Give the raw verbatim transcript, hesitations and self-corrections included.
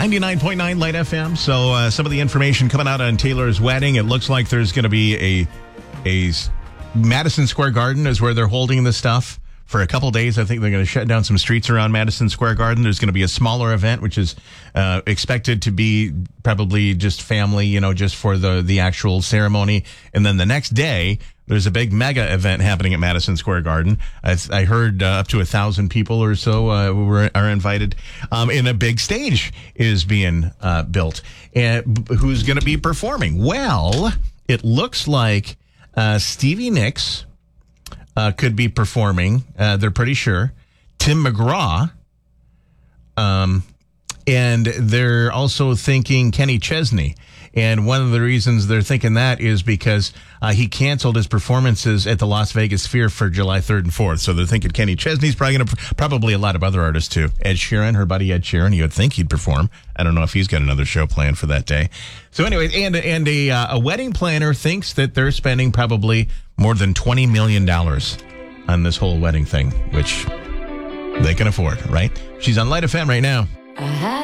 ninety-nine point nine Light F M. So uh, some of the information coming out on Taylor's wedding. It looks like there's going to be a a Madison Square Garden is where they're holding this stuff for a couple days. I think they're going to shut down some streets around Madison Square Garden. There's going to be a smaller event, which is uh, expected to be probably just family, you know, just for the the actual ceremony. And then the next day, there's a big mega event happening at Madison Square Garden. I, I heard uh, up to a thousand people or so uh, were are invited. Um, and a big stage is being uh, built. And who's going to be performing? Well, it looks like uh, Stevie Nicks uh, could be performing. Uh, they're pretty sure. Tim McGraw. Um, and they're also thinking Kenny Chesney. And one of the reasons they're thinking that is because uh, he canceled his performances at the Las Vegas Sphere for July third and fourth. So they're thinking Kenny Chesney's probably going to, probably a lot of other artists too. Ed Sheeran, her buddy Ed Sheeran, you would think he'd perform. I don't know if he's got another show planned for that day. So anyway, and and a uh, a wedding planner thinks that they're spending probably more than twenty million dollars on this whole wedding thing, which they can afford, right? She's on Light F M right now. I had